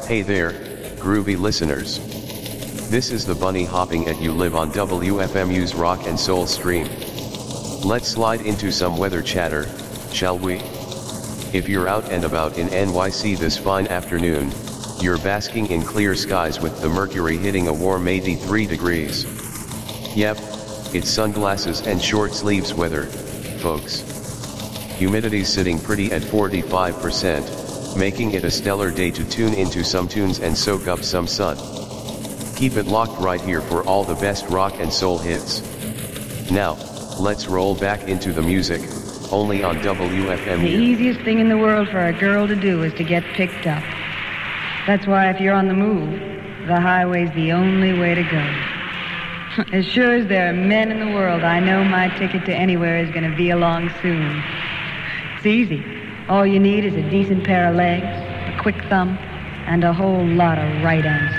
Hey there, groovy listeners. This is the bunny hopping at You Live on WFMU's Rock and Soul stream. Let's slide into some weather chatter, shall we? If you're out and about in NYC this fine afternoon, you're basking in clear skies with the mercury hitting a warm 83 degrees. Yep, it's sunglasses and short sleeves weather, folks. Humidity's sitting pretty at 45%, making it a stellar day to tune into some tunes and soak up some sun. Keep it locked right here for all the best rock and soul hits. Now, let's roll back into the music, only on WFMU. The easiest thing in the world for a girl to do is to get picked up. That's why if you're on the move, the highway's the only way to go. As sure as there are men in the world, I know my ticket to anywhere is going to be along soon. It's easy. All you need is a decent pair of legs, a quick thumb, and a whole lot of right answers.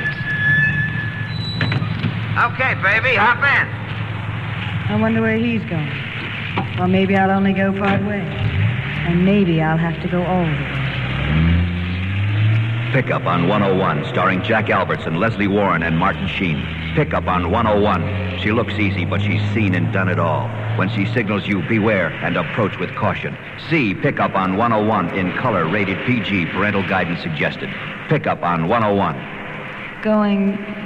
Okay, baby, hop in. I wonder where he's going. Or maybe I'll only go part way. And maybe I'll have to go all the way. Pickup on 101, starring Jack Albertson, Leslie Warren, and Martin Sheen. Pickup on 101. She looks easy, but she's seen and done it all. When she signals you, beware and approach with caution. See Pickup on 101 in color, rated PG, parental guidance suggested. Pickup on 101. Going